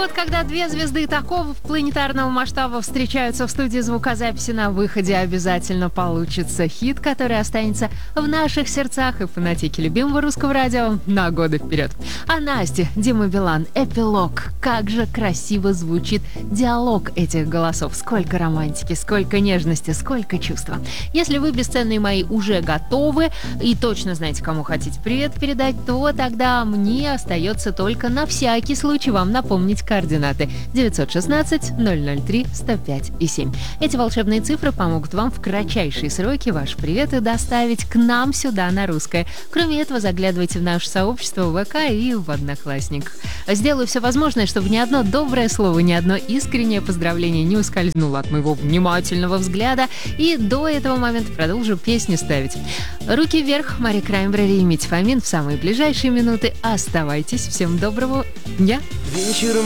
вот когда две звезды такого планетарного масштаба встречаются в студии звукозаписи, на выходе обязательно получится хит, который останется в наших сердцах и фанатике любимого русского радио на годы вперед. А Настя, Дима Билан, «Эпилог». Как же красиво звучит диалог этих голосов. Сколько романтики, сколько нежности, сколько чувства. Если вы, бесценные мои, уже готовы и точно знаете, кому хотите привет передать, то тогда мне остается только на всякий случай вам напомнить координаты 916-003-105-7. Эти волшебные цифры помогут вам в кратчайшие сроки ваши приветы доставить к нам сюда на русское. Кроме этого, заглядывайте в наше сообщество в ВК и в Одноклассниках. Сделаю все возможное, чтобы ни одно доброе слово, ни одно искреннее поздравление не ускользнуло от моего внимательного взгляда, и до этого момента продолжу песни ставить. Руки вверх, Мари Краймбрери и Митя Фомин в самые ближайшие минуты. Оставайтесь. Всем доброго дня. Вечером